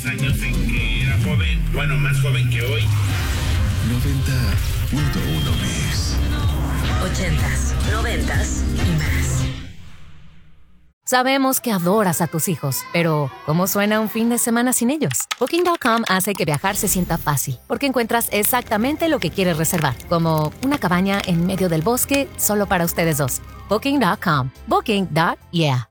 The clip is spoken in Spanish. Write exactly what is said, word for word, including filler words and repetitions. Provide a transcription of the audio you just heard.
Años en que era joven, bueno, más joven que hoy. noventa punto uno Mix. Ochentas, noventas y más. Sabemos que adoras a tus hijos, pero ¿cómo suena un fin de semana sin ellos? Booking punto com hace que viajar se sienta fácil, porque encuentras exactamente lo que quieres reservar, como una cabaña en medio del bosque solo para ustedes dos. Booking punto com. Booking. Yeah.